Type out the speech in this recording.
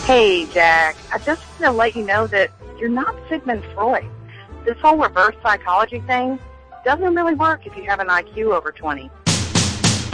Hey, Jack. I just want to let you know that you're not Sigmund Freud. This whole reverse psychology thing doesn't really work if you have an IQ over 20.